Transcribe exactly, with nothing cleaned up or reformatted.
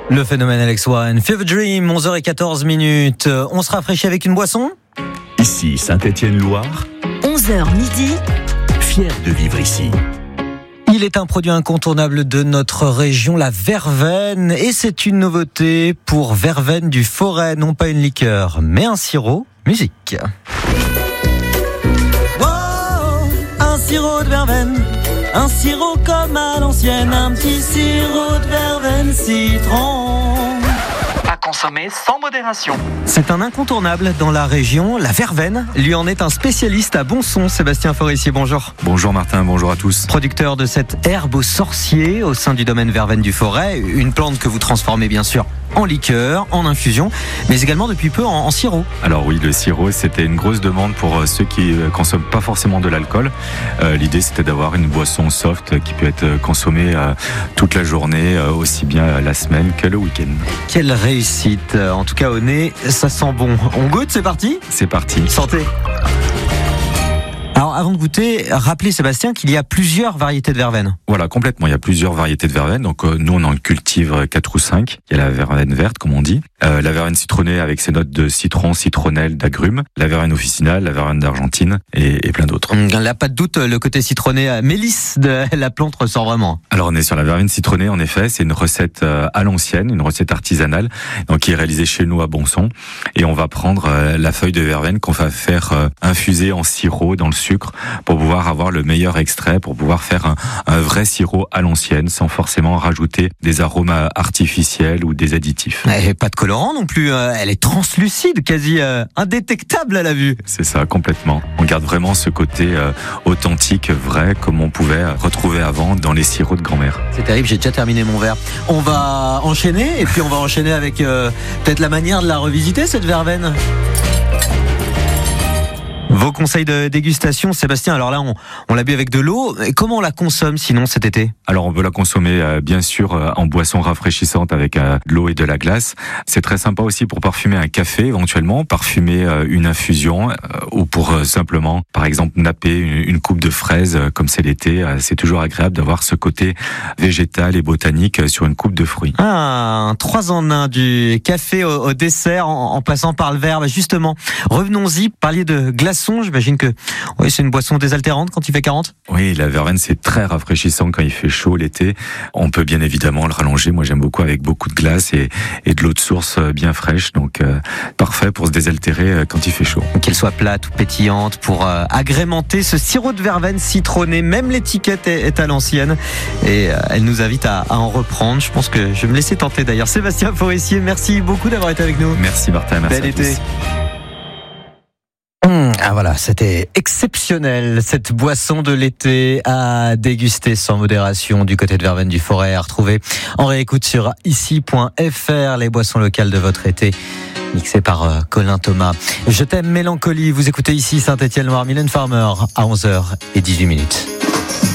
Le phénomène Alex One, Fever Dream, onze heures quatorze minutes. On se rafraîchit avec une boisson ? Ici Saint-Étienne-Loire, onze heures midi. Fier de vivre ici. Il est un produit incontournable de notre région, la verveine. Et c'est une nouveauté pour Verveine du Forêt. Non pas une liqueur, mais un sirop. Musique. Wow, un sirop de verveine. Un sirop comme à l'ancienne. Un petit sirop de verveine citron. À consommer sans modération. C'est un incontournable dans la région. La verveine lui en est un spécialiste à Bonson. Sébastien Forissier, bonjour. Bonjour Martin, bonjour à tous. Producteur de cette herbe aux sorciers au sein du domaine Verveine du Forêt. Une plante que vous transformez bien sûr en liqueur, en infusion, mais également depuis peu en, en sirop. Alors oui, le sirop, c'était une grosse demande pour ceux qui ne consomment pas forcément de l'alcool. Euh, l'idée, c'était d'avoir une boisson soft qui peut être consommée euh, toute la journée, euh, aussi bien la semaine que le week-end. Quelle réussite. En tout cas, au nez, ça sent bon. On goûte, c'est parti ? C'est parti. Santé. Alors, avant de goûter, rappelez Sébastien qu'il y a plusieurs variétés de verveine. Voilà, complètement. Il y a plusieurs variétés de verveine. Donc, euh, nous, on en cultive quatre ou cinq. Il y a la verveine verte, comme on dit. Euh, la verveine citronnée avec ses notes de citron, citronnelle, d'agrumes. La verveine officinale, la verveine d'Argentine et, et plein d'autres. Là, pas de doute, le côté citronné, mélisse de la plante ressort vraiment. Alors, on est sur la verveine citronnée, en effet. C'est une recette euh, à l'ancienne, une recette artisanale, donc qui est réalisée chez nous à Bonson. Et on va prendre euh, la feuille de verveine qu'on va faire euh, infuser en sirop dans le sucre pour pouvoir avoir le meilleur extrait, pour pouvoir faire un, un vrai sirop à l'ancienne sans forcément rajouter des arômes artificiels ou des additifs. Et pas de colorant non plus, elle est translucide, quasi euh, indétectable à la vue. C'est ça, complètement. On garde vraiment ce côté euh, authentique, vrai, comme on pouvait retrouver avant dans les sirops de grand-mère. C'est terrible, j'ai déjà terminé mon verre. On va enchaîner, et puis on va enchaîner avec euh, peut-être la manière de la revisiter, cette verveine. Vos conseils de dégustation, Sébastien, alors là on, on l'a bu avec de l'eau, comment on la consomme sinon cet été ? Alors on peut la consommer euh, bien sûr euh, en boisson rafraîchissante avec euh, de l'eau et de la glace. C'est très sympa aussi pour parfumer un café éventuellement, parfumer euh, une infusion euh, ou pour euh, simplement par exemple napper une, une coupe de fraises euh, comme c'est l'été. Euh, c'est toujours agréable d'avoir ce côté végétal et botanique euh, sur une coupe de fruits. Ah, un trois en un du café au, au dessert en, en passant par le verre. Bah justement, revenons-y, parliez de glaçons. J'imagine que oui, c'est une boisson désaltérante quand il fait quarante. Oui, la verveine, c'est très rafraîchissant quand il fait chaud l'été. On peut bien évidemment le rallonger. Moi, j'aime beaucoup avec beaucoup de glace et, et de l'eau de source bien fraîche. Donc, euh, parfait pour se désaltérer quand il fait chaud. Qu'elle soit plate ou pétillante pour euh, agrémenter ce sirop de verveine citronné. Même l'étiquette est, est à l'ancienne. Et euh, elle nous invite à, à en reprendre. Je pense que je vais me laisser tenter d'ailleurs. Sébastien Forissier, merci beaucoup d'avoir été avec nous. Merci Martin, merci Bel à été. tous. Ah voilà, c'était exceptionnel, cette boisson de l'été à déguster sans modération du côté de Verveine du Forêt, à retrouver en réécoute sur ici point f r, les boissons locales de votre été, mixées par euh, Colin Thomas. Je t'aime mélancolie, vous écoutez ici Saint-Étienne-Loire, Mylène Farmer à onze heures dix-huit minutes.